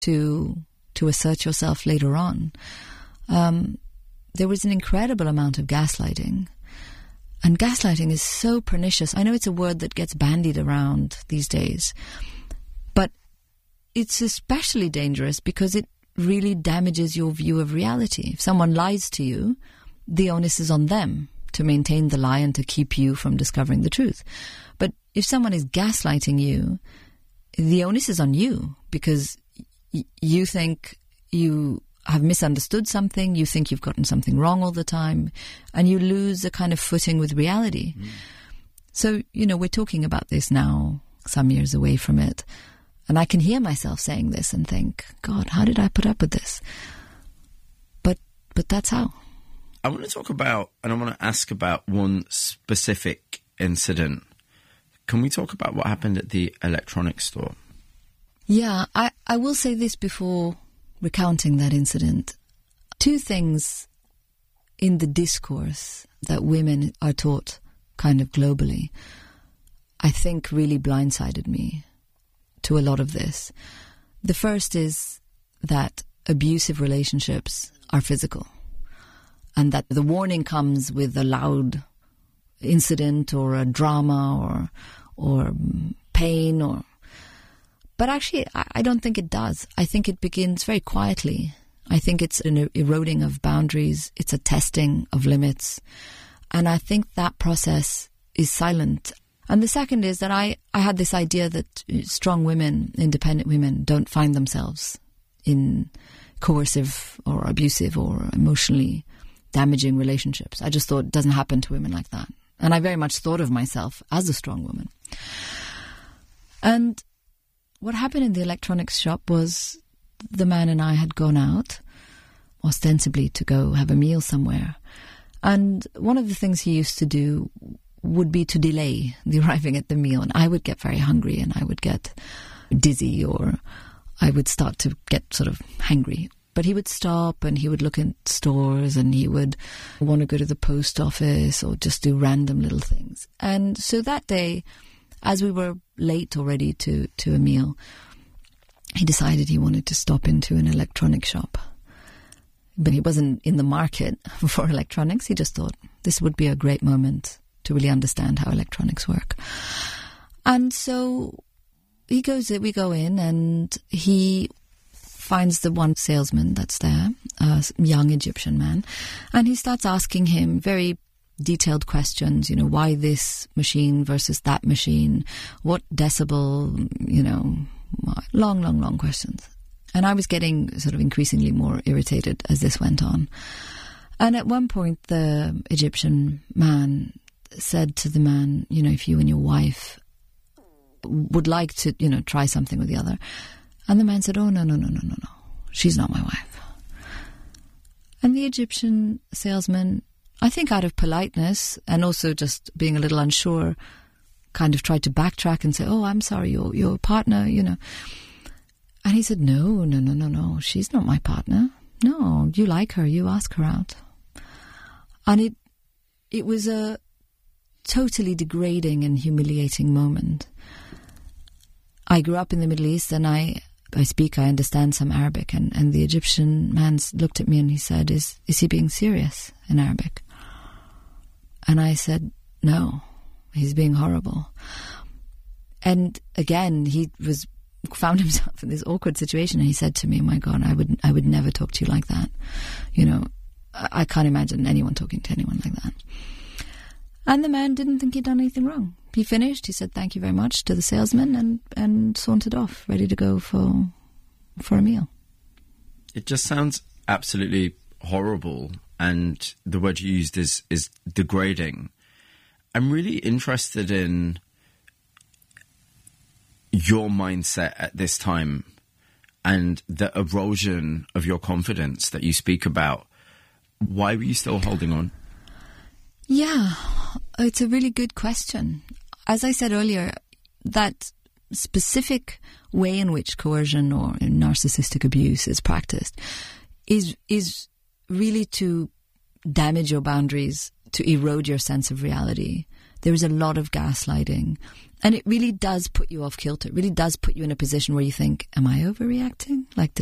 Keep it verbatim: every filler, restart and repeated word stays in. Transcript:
to to assert yourself later on. Um, there was an incredible amount of gaslighting. And gaslighting is so pernicious. I know it's a word that gets bandied around these days, but it's especially dangerous because it really damages your view of reality. If someone lies to you, the onus is on them to maintain the lie and to keep you from discovering the truth. But if someone is gaslighting you, the onus is on you because y- you think you have misunderstood something, you think you've gotten something wrong all the time, and you lose a kind of footing with reality. Mm. So, you know, we're talking about this now, some years away from it, and I can hear myself saying this and think, God, how did I put up with this? But but that's how. I want to talk about, and I want to ask about one specific incident. Can we talk about what happened at the electronics store? Yeah, I, I will say this before recounting that incident. Two things in the discourse that women are taught kind of globally, I think really blindsided me to a lot of this. The first is that abusive relationships are physical, and that the warning comes with a loud incident or a drama or or pain or But actually, I don't think it does. I think it begins very quietly. I think it's an eroding of boundaries. It's a testing of limits. And I think that process is silent. And the second is that I, I had this idea that strong women, independent women, don't find themselves in coercive or abusive or emotionally damaging relationships. I just thought it doesn't happen to women like that. And I very much thought of myself as a strong woman. And what happened in the electronics shop was the man and I had gone out, ostensibly to go have a meal somewhere. And one of the things he used to do would be to delay the arriving at the meal. And I would get very hungry and I would get dizzy or I would start to get sort of hangry. But he would stop and he would look at stores and he would want to go to the post office or just do random little things. And so that day, as we were late already to, to a meal, he decided he wanted to stop into an electronic shop. But he wasn't in the market for electronics. He just thought this would be a great moment to really understand how electronics work. And so he goes, we go in and he finds the one salesman that's there, a young Egyptian man, and he starts asking him very detailed questions, you know, why this machine versus that machine, what decibel, you know, long, long, long questions. And I was getting sort of increasingly more irritated as this went on. And at one point, the Egyptian man said to the man, you know, if you and your wife would like to, you know, try something with the other. And the man said, oh, no, no, no, no, no, no. She's not my wife. And the Egyptian salesman, I think out of politeness and also just being a little unsure, kind of tried to backtrack and say, oh, I'm sorry, your your partner, you know. And he said, no, no, no, no, no, she's not my partner. No, you like her, you ask her out. And it it was a totally degrading and humiliating moment. I grew up in the Middle East and I, I speak, I understand some Arabic. And, and the Egyptian man looked at me and he said, is, is he being serious in Arabic? And I said, no, he's being horrible. And again, he was found himself in this awkward situation and he said to me, my God, I would I would never talk to you like that. You know, I, I can't imagine anyone talking to anyone like that. And the man didn't think he'd done anything wrong. He finished, he said thank you very much to the salesman and, and sauntered off, ready to go for for a meal. It just sounds absolutely horrible, and the word you used is, is degrading. I'm really interested in your mindset at this time and the erosion of your confidence that you speak about. Why were you still holding on? Yeah, it's a really good question. As I said earlier, that specific way in which coercion or narcissistic abuse is practiced is is really to damage your boundaries, to erode your sense of reality, there is a lot of gaslighting. And it really does put you off kilter. It really does put you in a position where you think, am I overreacting? Like,